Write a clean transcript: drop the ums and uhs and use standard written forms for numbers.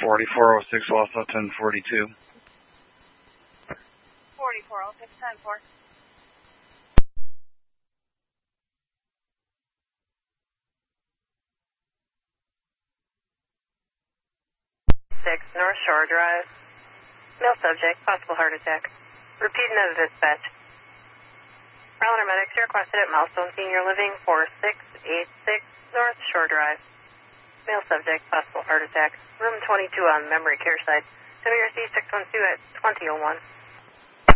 4406 also 1042. 4406 10-4. 6 North Shore Drive. Male subject, possible heart attack. Repeat another dispatch. Rylander medics, you're requested at Milestone Senior Living 4686 North Shore Drive. Male subject, possible heart attack. Room 22 on memory care side. WRC 612 at 2001.